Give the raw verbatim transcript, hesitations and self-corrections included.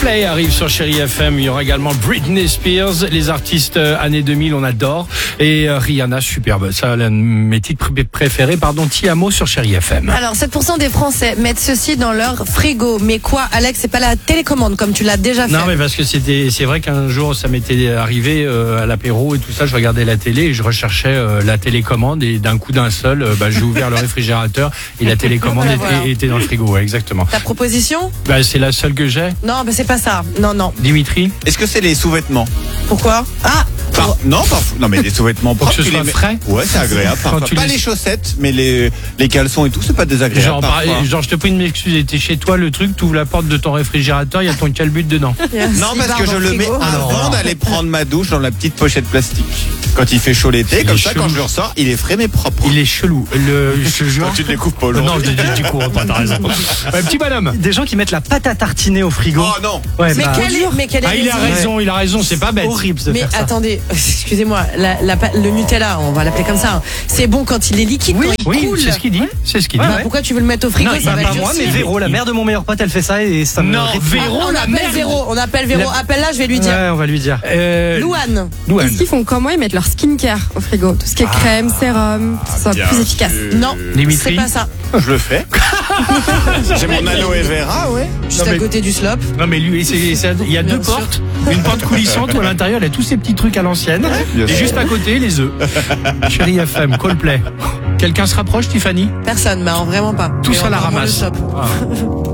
Coldplay arrive sur Chérie F M. Il y aura également Britney Spears. Les artistes euh, années deux mille, on adore. Et euh, Rihanna, superbe. Ça, l'un de mes titres pr- préférés. Pardon, Ti Amo sur Chérie F M. Alors, sept pour cent des Français mettent ceci dans leur frigo. Mais quoi, Alex, c'est pas la télécommande comme tu l'as déjà fait. Non, mais parce que c'était, c'est vrai qu'un jour, ça m'était arrivé euh, à l'apéro et tout ça. Je regardais la télé et je recherchais euh, la télécommande. Et d'un coup d'un seul, euh, bah, j'ai ouvert le réfrigérateur et la télécommande Voilà, était, voilà. était dans le frigo. Ouais, exactement. Ta proposition? Bah, c'est la seule que j'ai. Non, mais c'est pas ça. Non, non. Dimitri, Est-ce que c'est les sous-vêtements? Pourquoi? Ah! Par- Non, pas fou- non, mais des sous-vêtements Pour propres. que ce tu les soit mets- frais. Ouais, c'est agréable. Quand parfois. tu Pas les- les chaussettes, mais les, les caleçons et tout, c'est pas désagréable. genre, par- parfois. genre, je te prie de m'excuser. T'es chez toi, le truc, tu ouvres la porte de ton réfrigérateur, il y a ton calbut dedans. Non, parce que je le mets avant d'aller prendre ma douche dans la petite pochette plastique. Quand il fait chaud l'été, Il comme est ça, chelou. quand je le ressors, il est frais mais propre. Il est chelou. Le, je te jure. Quand tu te découvres pas Euh, aujourd'hui. Non, je te dis, tu cours pas, t'as raison. Ouais, petit bonhomme. Des gens qui mettent la pâte à tartiner au frigo. Oh non. Ouais, Mais bah, quelle est, mais quelle est Ah, il a raison raison, il a raison, c'est pas bête. horrible de Mais faire ça. attendez, excusez-moi, la, la, pa- le Nutella, on va l'appeler comme ça, hein, c'est bon quand il est liquide, Oui, quand il Oui, coule. c'est ce qu'il dit. C'est ce qu'il Ouais, dit. Bah, pourquoi tu veux le mettre au frigo? Non, Ça bah, va Pas être moi, durci. mais Véro, la mère de mon meilleur pote, elle fait ça et ça me Non, répugne. Véro, on la appelle merde. Véro, on appelle Véro. La- Appelle-la, je vais lui dire. Ouais, on va lui dire. Euh, Louane. Louane. Est-ce qu'ils font comment? Ils mettent leur skincare au frigo. Tout ce qui est crème, sérum, que ce soit bien plus efficace. sûr. Non, Dimitri. c'est pas ça. Je le fais. J'ai mon aloe vera, ouais. Juste Non, à mais- côté du slop. Non mais lui, c'est- c'est- il y a Bien deux sûr. portes, une porte coulissante où à l'intérieur il y a tous ces petits trucs à l'ancienne, bien et sûr. juste à côté les œufs. Chérie F M, Coldplay. Quelqu'un se rapproche, Tiffany? Personne, bah vraiment pas. Tous Mais à on la va prendre le ramasse. slop. Ah.